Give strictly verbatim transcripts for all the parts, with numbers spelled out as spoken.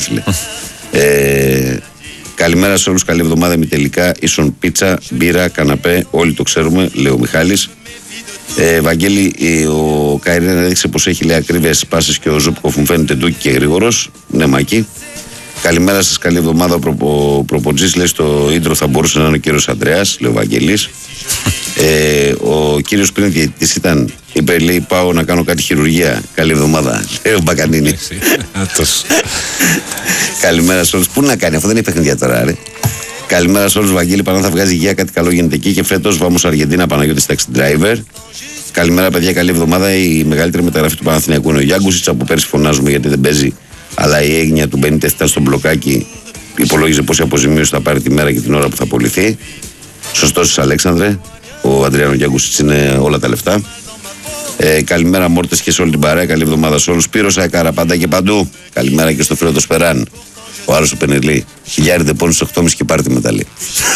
φίλε. ε, καλημέρα σε όλους, καλή εβδομάδα. Ημιτελικά, ίσον πίτσα, μπύρα, καναπέ, όλοι το ξέρουμε, λέει ο Μιχάλης. Ε, Βαγγέλη, ο Καϊρέν έδειξε πως έχει, λέει, ακρίβειες πάσεις και ο Ζούπκοφ μου φαίνεται ντούκι και γρήγορος. Ναι, Μάκη. Καλημέρα σας, καλή εβδομάδα. Ο προποτζής, λέει, στο ίντρο θα μπορούσε να είναι ο κύριος Ανδρέας, λέει ο Βαγγελής. ε, ο κύριος πριν διαιτητής ήταν, είπε, λέει, πάω να κάνω κάτι χειρουργία. Καλή εβδομάδα, λέει ο Μπακανίνη. Καλημέρα σε όλους. Πού να κάνει, αυτό δεν είναι παιχνιδιά τώρα, ρε. Καλημέρα σε όλους, Βαγγέλη. Πανά θα βγάζει υγεία, κάτι καλό γίνεται εκεί. Και φέτος βάμος Αργεντίνα, Παναγιώτης Taxi Driver. Καλημέρα, παιδιά, καλή εβδομάδα. Η μεγαλύτερη μεταγραφή του Παναθηναϊκού είναι ο Γιάνγκουσιτς. Από πέρσι φωνάζουμε γιατί δεν παίζει. Αλλά η έγνοια του μπαίνει τεστά στο μπλοκάκι. Υπολόγιζε πόση αποζημίωση θα πάρει τη μέρα και την ώρα που θα απολυθεί. Σωστός της Αλέξανδρε. Ο Αντριάνο Γιάνγκουσιτς είναι όλα τα λεφτά. Ε, καλημέρα, Μόρτες, και σε όλη την παρέα. Καλή εβδομάδα σε όλους. Σπύρος Αεκάρα, πάντα και παντού. Καλημέρα και στο φίλο του Σπεράν. Ο Άρος ο Πενελή. Χιλιάριδε πόνους στις οκτώ και μισή και πάρτε μετά, λέει.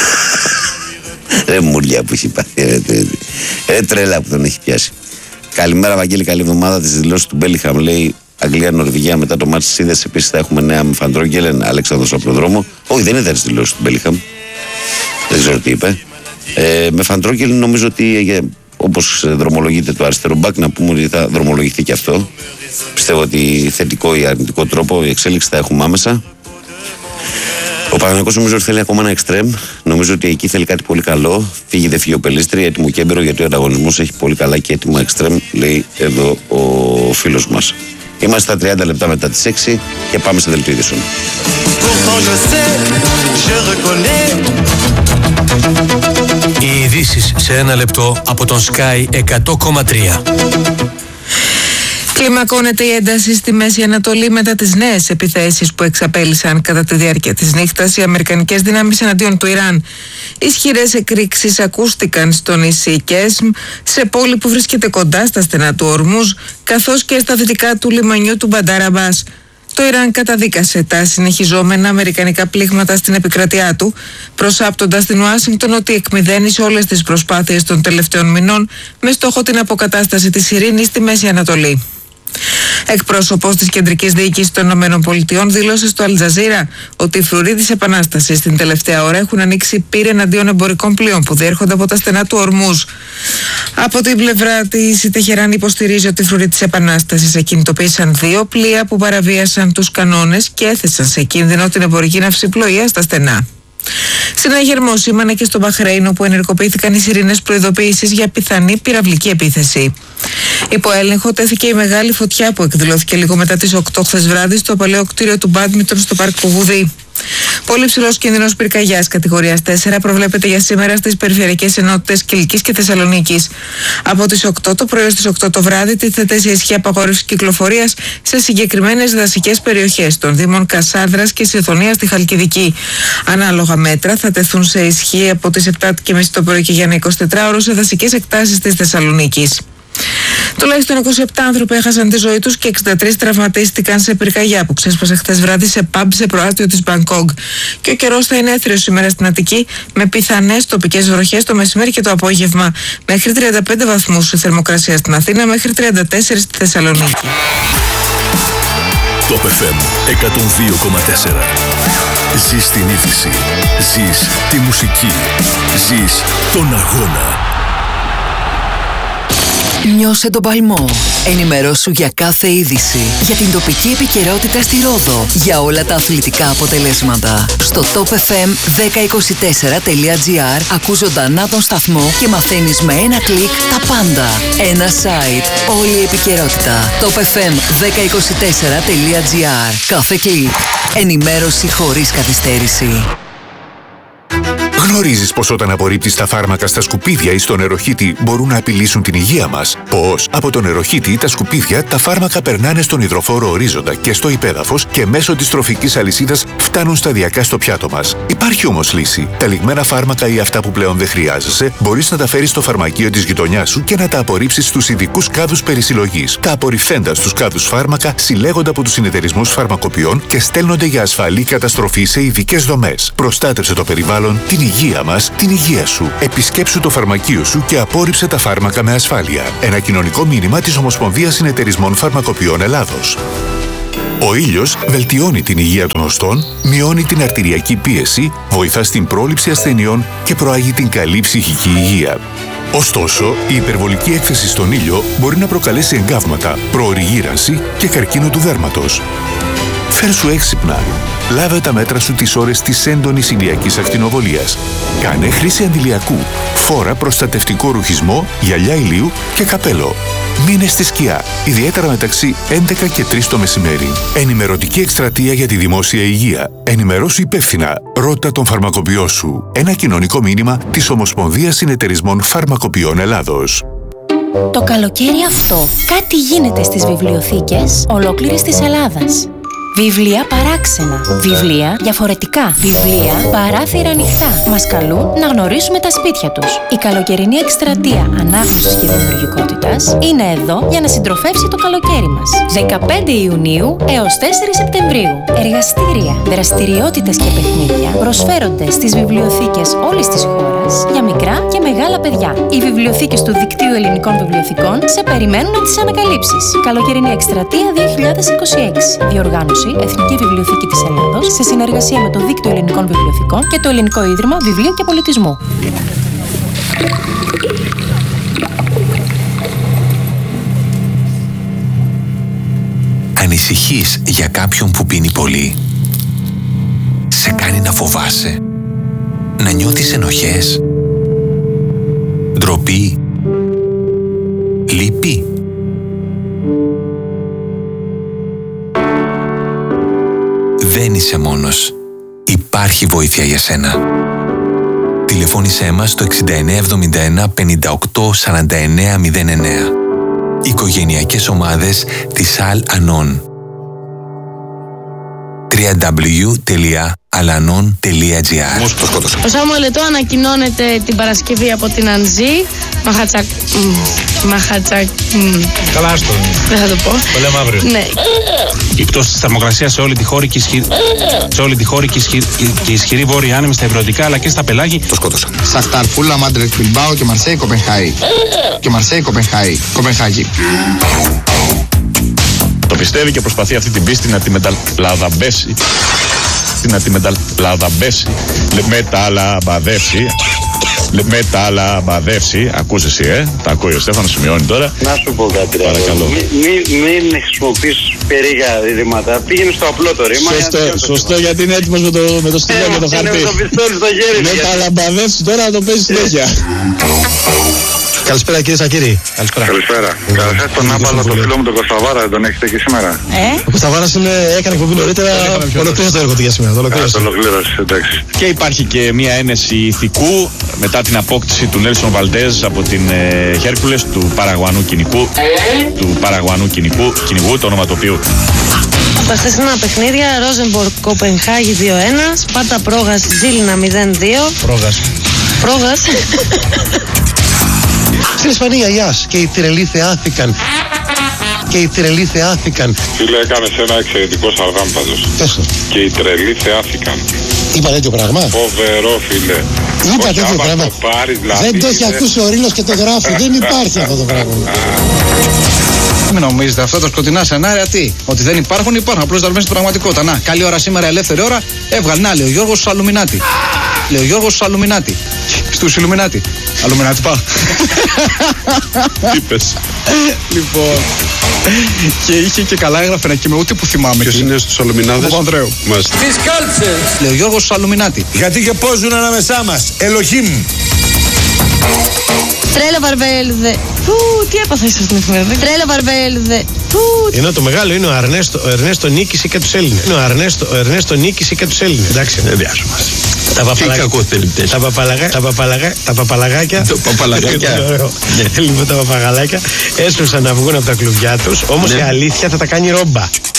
Ρε μουρλιά που έχει πάθει. Ρε τρέλα που τον έχει πιάσει. Καλημέρα, Βαγγέλη, καλή εβδομάδα. Τις δηλώσεις του Μπέλιχαμ, λέει, Αγγλία-Νορβηγία μετά το μάτς της είδες. Επίσης θα έχουμε νέα με Φαντρόγγελεν, Αλέξανδρος από τον δρόμο. Όχι, δεν είναι τις δηλώσεις του Μπέλιχαμ. Δεν ξέρω τι είπε. Ε, με Φαντρόγγελεν νομίζω ότι, ε, όπως δρομολογείται το αριστερό μπακ, να πούμε ότι θα δρομολογηθεί και αυτό. Πιστεύω ότι θετικό ή αρνητικό τρόπο η εξέλιξη θα έχουμε άμεσα. Ο Παναθηναϊκός νομίζω ότι θέλει ακόμα ένα εξτρέμ. Νομίζω ότι εκεί θέλει κάτι πολύ καλό. Φύγει δε φύγει ο Πελίστρη, έτοιμο και έμπειρο, γιατί ο ανταγωνισμός έχει πολύ καλά και έτοιμο εξτρέμ, λέει εδώ ο φίλος μας. Είμαστε στα τριάντα λεπτά μετά τις έξι και πάμε σε δελτίο ειδήσεων. Οι ειδήσεις σε ένα λεπτό από τον Sky εκατό κόμμα τρία. Κλιμακώνεται η ένταση στη Μέση Ανατολή μετά τις νέες επιθέσεις που εξαπέλυσαν κατά τη διάρκεια της νύχτας οι αμερικανικές δυνάμεις εναντίον του Ιράν. Ισχυρές εκρήξεις ακούστηκαν στο νησί Κέσμ, σε πόλη που βρίσκεται κοντά στα στενά του Ορμούζ, καθώς και στα δυτικά του λιμανιού του Μπαντάρ Αμπάς. Το Ιράν καταδίκασε τα συνεχιζόμενα αμερικανικά πλήγματα στην επικρατειά του, προσάπτοντας την Ουάσιγκτον ότι εκμηδένισε όλες τις προσπάθειες των τελευταίων μηνών με στόχο την αποκατάσταση της ειρήνης στη Μέση Ανατολή. Εκπρόσωπος της Κεντρικής Διοίκησης των ΗΠΑ δήλωσε στο Αλτζαζίρα ότι οι φρουροί της Επανάστασης την τελευταία ώρα έχουν ανοίξει πύρ εναντίον εμπορικών πλοίων που διέρχονται από τα στενά του Ορμούζ. Από την πλευρά της, η Τεχεράν υποστηρίζει ότι οι φρουροί της Επανάστασης εκκινητοποίησαν δύο πλοία που παραβίασαν τους κανόνες και έθεσαν σε κίνδυνο την εμπορική ναυσιπλοεία στα στενά. Συναγερμό σήμανε και στο Μπαχρέιν, όπου ενεργοποιήθηκαν οι σιρήνες προειδοποίησης για πιθανή πυραυλική επίθεση. Υπό έλεγχο τέθηκε η μεγάλη φωτιά που εκδηλώθηκε λίγο μετά τις οκτώ χθες βράδυ στο παλαιό κτίριο του Μπάντμιντον στο Πάρκο Βουδί. Πολύ ψηλός κίνδυνος πυρκαγιάς κατηγορίας τέσσερα προβλέπεται για σήμερα στις περιφερειακές ενότητες Κιλκής και Θεσσαλονίκης. Από τις οκτώ το πρωί ως τις οκτώ το βράδυ τίθεται σε ισχύ απαγόρευση κυκλοφορίας σε συγκεκριμένες δασικές περιοχές των Δήμων Κασάνδρας και Συθωνίας στη Χαλκιδική. Ανάλογα μέτρα θα τεθούν σε ισχύ από τις επτά και μισή το πρωί και για ένα εικοσιτετράωρο σε δασικές εκτάσεις της Θεσσαλονίκης. Τουλάχιστον είκοσι επτά άνθρωποι έχασαν τη ζωή τους και εξήντα τρεις τραυματίστηκαν σε πυρκαγιά που ξέσπασε χθες βράδυ σε παμπ σε προάστιο της Μπαγκόγκ. Και ο καιρός θα είναι έθριος σήμερα στην Αττική, με πιθανές τοπικές βροχές το μεσημέρι και το απόγευμα. Μέχρι τριάντα πέντε βαθμούς η θερμοκρασία στην Αθήνα, μέχρι τριάντα τέσσερα στη Θεσσαλονίκη. Top εφ εμ εκατόν δύο κόμμα τέσσερα. Ζεις την είδηση. Ζεις τη μουσική. Ζεις τον αγώνα. Νιώσε τον παλμό. Ενημερώσου για κάθε είδηση. Για την τοπική επικαιρότητα στη Ρόδο. Για όλα τα αθλητικά αποτελέσματα. Στο top εφ εμ δέκα είκοσι τέσσερα τελεία τζι άρ ακούς ζωντανά τον σταθμό και μαθαίνεις με ένα κλικ τα πάντα. Ένα site. Όλη η επικαιρότητα. top εφ εμ δέκα είκοσι τέσσερα τελεία τζι άρ. Κάθε κλικ. Ενημέρωση χωρίς καθυστέρηση. Γνωρίζεις πως όταν απορρίπτεις τα φάρμακα στα σκουπίδια ή στο νεροχύτη μπορούν να απειλήσουν την υγεία μας? Πως από το νεροχύτη ή τα σκουπίδια τα φάρμακα περνάνε στον υδροφόρο ορίζοντα και στο υπέδαφος και μέσω της τροφικής αλυσίδας φτάνουν σταδιακά στο πιάτο μας. Υπάρχει όμως λύση. Τα λιγμένα φάρμακα ή αυτά που πλέον δεν χρειάζεσαι μπορείς να τα φέρεις στο φαρμακείο της γειτονιάς σου και να τα απορρίψεις στους ειδικούς κάδους περισυλλογής. Τα απορριφθέντα στους κάδους φάρμακα συλλέγονται από τους συνεταιρισμούς φαρμακοποιών και στέλνονται για ασφαλή καταστροφή σε ειδικές δομές. Προστάτευσε το περιβάλλον, την υγεία μας, την υγεία σου. Επισκέψου το φαρμακείο σου και απόρριψε τα φάρμακα με ασφάλεια. Ένα κοινωνικό μήνυμα της Ομοσπονδίας Συνεταιρισμών Φαρμακοποιών Ελλάδος. Ο ήλιος βελτιώνει την υγεία των οστών, μειώνει την αρτηριακή πίεση, βοηθά στην πρόληψη ασθενειών και προάγει την καλή ψυχική υγεία. Ωστόσο, η υπερβολική έκθεση στον ήλιο μπορεί να προκαλέσει εγκάβματα, προωρή γύρανση και καρκίνο του δέρματος. Φέρσου έξυπνα. Λάβε τα μέτρα σου τις ώρες της έντονης ηλιακής ακτινοβολίας. Κάνε χρήση αντιλιακού. Φόρα προστατευτικό ρουχισμό, γυαλιά ηλίου και καπέλο. Μείνε στη σκιά, ιδιαίτερα μεταξύ έντεκα και τρεις το μεσημέρι. Ενημερωτική εκστρατεία για τη δημόσια υγεία. Ενημερώσου υπεύθυνα. Ρώτα τον φαρμακοποιό σου. Ένα κοινωνικό μήνυμα της Ομοσπονδίας Συνεταιρισμών Φαρμακοποιών Ελλάδος. Το καλοκαίρι αυτό κάτι γίνεται στις βιβλιοθήκες ολόκληρης της Ελλάδας. Βιβλία παράξενα. Βιβλία διαφορετικά. Βιβλία παράθυρα ανοιχτά. Μας καλούν να γνωρίσουμε τα σπίτια τους. Η καλοκαιρινή εκστρατεία ανάγνωσης και δημιουργικότητας είναι εδώ για να συντροφεύσει το καλοκαίρι μας. δεκαπέντε Ιουνίου έως τέσσερις Σεπτεμβρίου. Εργαστήρια, δραστηριότητες και παιχνίδια προσφέρονται στις βιβλιοθήκες όλης της χώρας για μικρά και μεγάλα παιδιά. Οι βιβλιοθήκες του Δικτύου Ελληνικών Βιβλιοθηκών σε περιμένουν να τις ανακαλύψεις. Καλοκαιρινή εκστρατεία δύο χιλιάδες είκοσι έξι. Διοργάνωση Εθνική Βιβλιοθήκη της Ελλάδος σε συνεργασία με το Δίκτυο Ελληνικών Βιβλιοθηκών και το Ελληνικό Ίδρυμα Βιβλίου και Πολιτισμού. Ανησυχείς για κάποιον που πίνει πολύ? Σε κάνει να φοβάσαι? Να νιώθεις ενοχές? Ντροπή? Λύπη? Δεν είσαι μόνος. Υπάρχει βοήθεια για σένα. Τηλεφώνησέ μας στο εξήντα εννέα εβδομήντα ένα πενήντα οκτώ σαράντα εννέα μηδέν εννέα. Οικογενειακές ομάδες της Al Anon. double-u double-u double-u τελεία αλανών τελεία τζι άρ. Ο Σάμουελ Ετώ ανακοινώνεται την Παρασκευή από την Ανζή. Μαχατσακ... Μαχατσακ... Καλά, άστο. Δεν θα το πω. Το λέμε αύριο. Ναι. Η πτώση της θερμοκρασίας σε όλη τη χώρα και ισχυρή, σε όλη τη χώρα και ισχυρή, και ισχυρή βόρεια άνεμη στα υδροτικά αλλά και στα πελάγη. Το σκότωσα. Σαχτάρ, Φούλα, Μάντρετ, Μπιλμπάο και Μαρσέη, Κοπενχάη. Και Μαρσέη, Κοπενχάη. Κοπενχάγη. Το πιστεύει και προσπαθεί αυτή την πίστη να τη μεταλαδαμπέσει. Να τη μεταλαδαμπέσει. Μεταλαμπαδεύσει. Μεταλαμπαδεύσει. Ακούς εσύ, ε. Τα ακούει ο Στέφανος, σημειώνει τώρα. Να σου πω κάτι. Παρακαλώ. Μην μη, μη χρησιμοποιείς περίγα ρήματα. Πήγαινε στο απλό το ρήμα. Σωστό, για σωστό γιατί είναι έτοιμος με το, με το στυλό και το χαρτί. Με το πιστόλι στο χέρι. Μεταλαμπαδεύσει τώρα να το παίζει συνέχεια. Καλησπέρα κύριε Σακύρη. Καλησπέρα. Καλησπέρα. Καταρχάς τον Άπαλο, τον φίλο μου τον Κωνσταβάρα, δεν τον έχετε εκεί σήμερα? Ε? Ο Κωνσταβάρας έκανε εκπομπή νωρίτερα, ολοκλήρωσε το έργο του για σήμερα. Το ολοκλήρωσε, εντάξει. Και υπάρχει και μια ένεση ηθικού μετά την απόκτηση του Νέλσον Βαλντέζ από την ε, Χέρκουλες του Παραγουανού κυνηγού, του Παραγουανού κυνηγού, κυνηγού, το όνομα του οποίου. Τα χθεσινά παιχνίδια, Ρόζενμπορκ Κοπενχάγη δύο ένα, Σπάρτα Πρόγας Ζήλινα μηδέν δύο. Πρόγας. Πρόγας. Στην Ισπανία, Ιάς, και οι τρελοί θεάθηκαν. Και οι τρελοί θεάθηκαν. Φίλε, έκανες ένα εξαιρετικό σαρδάμ πάντως. Πες το. Και οι τρελοί θεάθηκαν. Είπα τέτοιο πράγμα. Φοβερό, φίλε. Είπα τέτοιο πράγμα. Το πάρεις, δηλαδή, δεν το έχει ακούσει ο Ρήνος και το γράφει. Δεν υπάρχει αυτό το πράγμα. Μην νομίζετε αυτά τα σκοτεινά σενάρια τι? Ότι δεν υπάρχουν, υπάρχουν. Απλώς δεν στην πραγματικότητα. Να, καλή ώρα σήμερα, ελεύθερη ώρα. Έβγαλε, να, λέει ο Γιώργος στους Αλουμινάτι. Λέει ο Γιώργος στους Αλουμινάτι. Στους Ιλουμινάτι. Αλουμινάτι πάω. Τι πες? Λοιπόν. Και είχε και καλά έγραφε ένα κείμενο, ούτε που θυμάμαι. Ποιος είναι στους Αλουμινάδες? Ο Ανδρέου. Μάλιστα. Τις κάλτσες. Λέει ο Γιώργος στους Αλουμινάτι. Γιατί και πώς ζουν ανάμεσά μας. Ελοχήμ. Τρέλα Βαρβέλδε. Πού, τι έπαθα ίσως την εφημερίδα. Τρέλα Βαρβέλδε. Πού. Ενώ το μεγάλο είναι ο Αρνέστο, ο Ερνέστο νίκησε και τους Έλληνες. Είναι ο Αρνέστο, ο Ερνέστο νίκησε και τους Έλληνες. Εντάξει, δεν διάσου μας. Τα παπαλαγάκια. Τα παπαλαγάκια. Τα παπαλαγάκια. Τα παπαλαγάκια. Το παπαλαγάκια. Λοιπόν, τα παπαγαλάκια έσπευσαν να βγουν από τα κλουβιά τους. Όμως η αλήθεια θα τα κάνει ρόμπα.